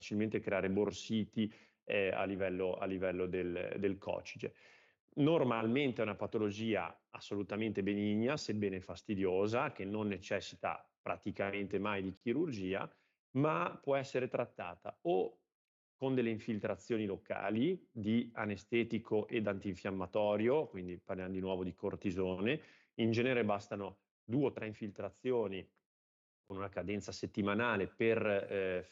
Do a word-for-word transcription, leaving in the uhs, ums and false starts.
facilmente creare borsiti eh, a livello, a livello del, del coccige. Normalmente è una patologia assolutamente benigna, sebbene fastidiosa, che non necessita praticamente mai di chirurgia, ma può essere trattata o con delle infiltrazioni locali di anestetico ed antinfiammatorio, quindi parliamo di nuovo di cortisone. In genere bastano due o tre infiltrazioni con una cadenza settimanale per eh,